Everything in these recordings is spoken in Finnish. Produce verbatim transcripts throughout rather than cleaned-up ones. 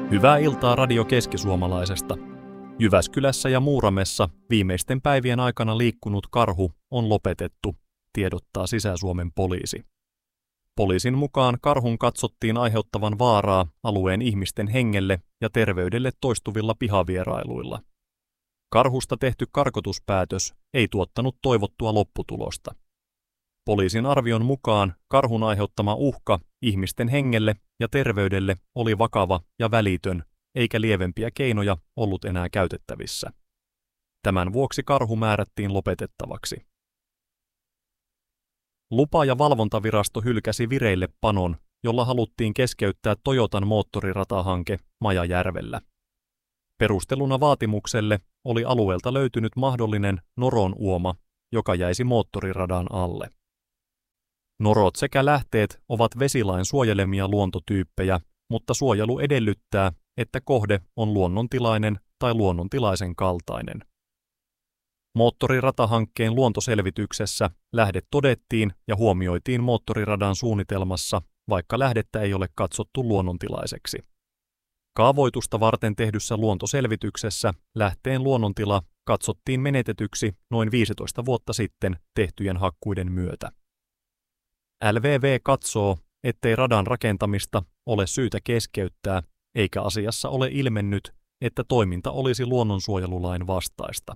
Hyvää iltaa Radio Keski-Suomalaisesta. Jyväskylässä ja Muuramessa viimeisten päivien aikana liikkunut karhu on lopetettu, tiedottaa Sisä-Suomen poliisi. Poliisin mukaan karhun katsottiin aiheuttavan vaaraa alueen ihmisten hengelle ja terveydelle toistuvilla pihavierailuilla. Karhusta tehty karkotuspäätös ei tuottanut toivottua lopputulosta. Poliisin arvion mukaan karhun aiheuttama uhka ihmisten hengelle ja terveydelle oli vakava ja välitön, eikä lievempiä keinoja ollut enää käytettävissä. Tämän vuoksi karhu määrättiin lopetettavaksi. Lupa- ja valvontavirasto hylkäsi vireille panon, jolla haluttiin keskeyttää Toyotan moottoriratahanke Majajärvellä. Perusteluna vaatimukselle oli alueelta löytynyt mahdollinen noron uoma, joka jäisi moottoriradan alle. Norot sekä lähteet ovat vesilain suojelemia luontotyyppejä, mutta suojelu edellyttää, että kohde on luonnontilainen tai luonnontilaisen kaltainen. Moottoriratahankkeen luontoselvityksessä lähde todettiin ja huomioitiin moottoriradan suunnitelmassa, vaikka lähdettä ei ole katsottu luonnontilaiseksi. Kaavoitusta varten tehdyssä luontoselvityksessä lähteen luonnontila katsottiin menetetyksi noin viisitoista vuotta sitten tehtyjen hakkuiden myötä. L V V katsoo, ettei radan rakentamista ole syytä keskeyttää, eikä asiassa ole ilmennyt, että toiminta olisi luonnonsuojelulain vastaista.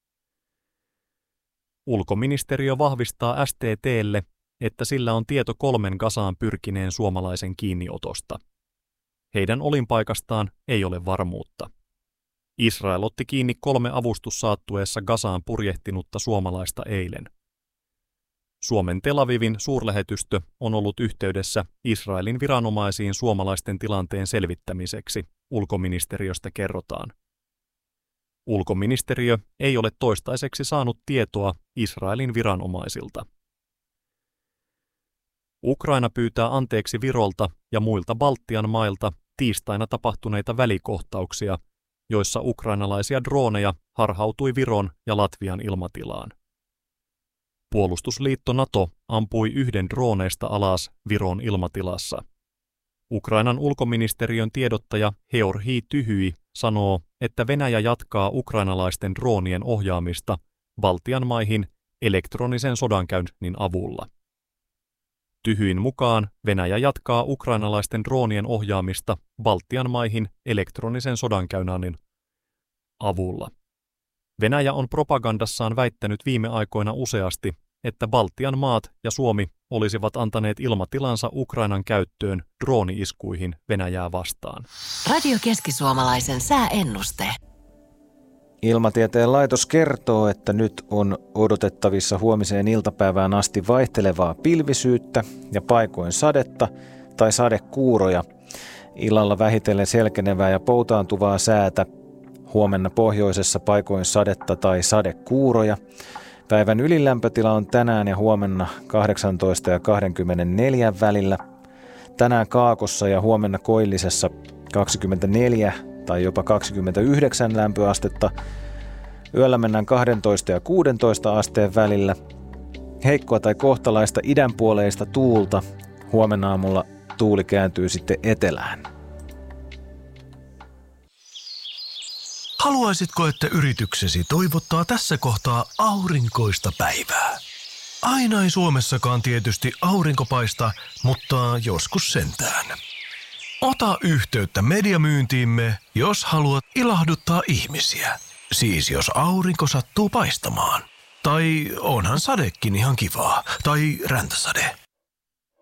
Ulkoministeriö vahvistaa S T T:lle, että sillä on tieto kolmen Gazaan pyrkineen suomalaisen kiinniotosta. Heidän olinpaikastaan ei ole varmuutta. Israel otti kiinni kolme avustussaattueessa Gazaan purjehtinutta suomalaista eilen. Suomen Tel Avivin suurlähetystö on ollut yhteydessä Israelin viranomaisiin suomalaisten tilanteen selvittämiseksi, ulkoministeriöstä kerrotaan. Ulkoministeriö ei ole toistaiseksi saanut tietoa Israelin viranomaisilta. Ukraina pyytää anteeksi Virolta ja muilta Baltian mailta tiistaina tapahtuneita välikohtauksia, joissa ukrainalaisia drooneja harhautui Viron ja Latvian ilmatilaan. Puolustusliitto NATO ampui yhden drooneista alas Viron ilmatilassa. Ukrainan ulkoministeriön tiedottaja Georgi Tyhyi sanoo, että Venäjä jatkaa ukrainalaisten droonien ohjaamista Baltian maihin elektronisen sodankäynnin avulla. Tyhyin mukaan Venäjä jatkaa ukrainalaisten droonien ohjaamista Baltian maihin elektronisen sodankäynnin avulla. Venäjä on propagandassaan väittänyt viime aikoina useasti, että Baltian maat ja Suomi olisivat antaneet ilmatilansa Ukrainan käyttöön drooni-iskuihin Venäjää vastaan. Radio Keski-Suomalaisen sääennuste. Ilmatieteen laitos kertoo, että nyt on odotettavissa huomiseen iltapäivään asti vaihtelevaa pilvisyyttä ja paikoin sadetta tai sadekuuroja. Illalla vähitellen selkenevää ja poutaantuvaa säätä. Huomenna pohjoisessa paikoin sadetta tai sadekuuroja. Päivän ylilämpötila on tänään ja huomenna kahdeksantoista ja kaksikymmentäneljä välillä. Tänään Kaakossa ja huomenna Koillisessa kaksikymmentäneljä tai jopa kaksikymmentäyhdeksän lämpöastetta. Yöllä mennään kaksitoista ja kuusitoista asteen välillä. Heikkoa tai kohtalaista idänpuoleista tuulta. Huomenna aamulla tuuli kääntyy sitten etelään. Haluaisitko, että yrityksesi toivottaa tässä kohtaa aurinkoista päivää? Aina ei Suomessakaan tietysti aurinko paista, mutta joskus sentään. Ota yhteyttä mediamyyntiimme, jos haluat ilahduttaa ihmisiä. Siis jos aurinko sattuu paistamaan. Tai onhan sadekin ihan kivaa. Tai räntäsade.